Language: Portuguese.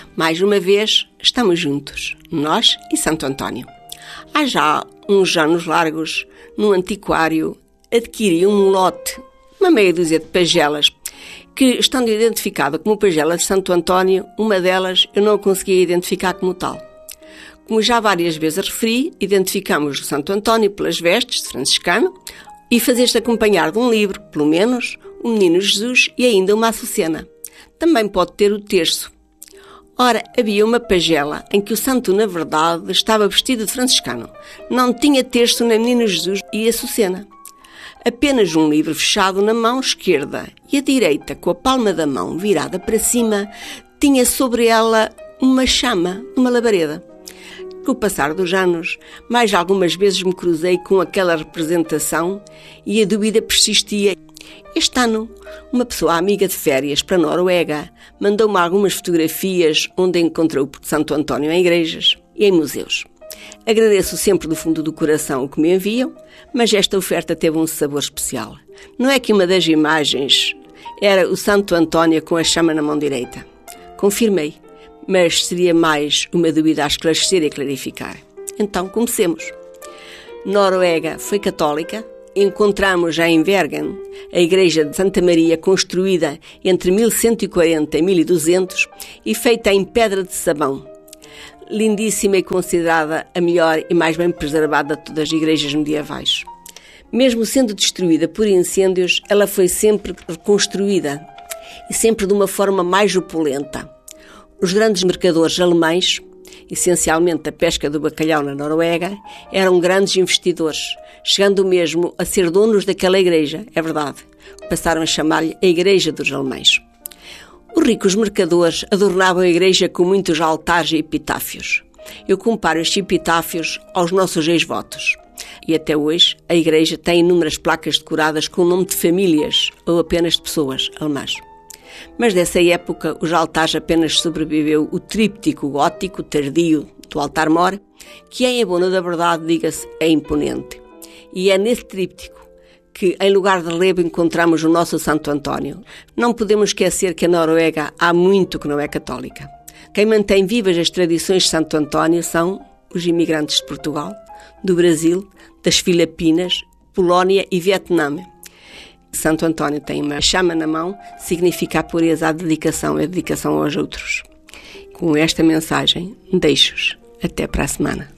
Mais uma vez, estamos juntos, nós e Santo António. Há já uns anos largos, num antiquário, adquiri um lote, uma meia dúzia de pagelas, que, estando identificada como pagela de Santo António, uma delas eu não conseguia identificar como tal. Como já várias vezes referi, identificamos o Santo António pelas vestes de franciscano e fazeste acompanhar de um livro, pelo menos, o Menino Jesus e ainda uma açucena. Também pode ter o terço. Ora, havia uma pagela em que o santo, na verdade, estava vestido de franciscano. Não tinha terço nem Menino Jesus e açucena. Apenas um livro fechado na mão esquerda e a direita, com a palma da mão virada para cima, tinha sobre ela uma chama, uma labareda. Com o passar dos anos, mais algumas vezes me cruzei com aquela representação e a dúvida persistia. Este ano, uma pessoa amiga de férias para a Noruega mandou-me algumas fotografias onde encontrou Santo António em igrejas e em museus. Agradeço sempre do fundo do coração o que me enviam, mas esta oferta teve um sabor especial. Não é que uma das imagens era o Santo António com a chama na mão direita. Confirmei, mas seria mais uma dúvida a esclarecer e clarificar. Então, comecemos. Noruega foi católica. Encontramos já em Bergen a igreja de Santa Maria, construída entre 1140 e 1200 e feita em pedra de sabão. Lindíssima e considerada a melhor e mais bem preservada de todas as igrejas medievais. Mesmo sendo destruída por incêndios, ela foi sempre reconstruída e sempre de uma forma mais opulenta. Os grandes mercadores alemães, essencialmente a pesca do bacalhau na Noruega, eram grandes investidores, chegando mesmo a ser donos daquela igreja, é verdade. Passaram a chamar-lhe a Igreja dos Alemães. Os ricos mercadores adornavam a igreja com muitos altares e epitáfios. Eu comparo estes epitáfios aos nossos ex-votos. E até hoje a igreja tem inúmeras placas decoradas com o nome de famílias ou apenas de pessoas alemãs. Mas dessa época os altares apenas sobreviveu o tríptico gótico tardio do altar-mor, que em abono da verdade, diga-se, é imponente. E é nesse tríptico que, em lugar de relevo, encontramos o nosso Santo António. Não podemos esquecer que a Noruega há muito que não é católica. Quem mantém vivas as tradições de Santo António são os imigrantes de Portugal, do Brasil, das Filipinas, Polónia e Vietnã. Santo António tem uma chama na mão, significa a pureza, a dedicação e a dedicação aos outros. Com esta mensagem, deixo-os. Até para a semana.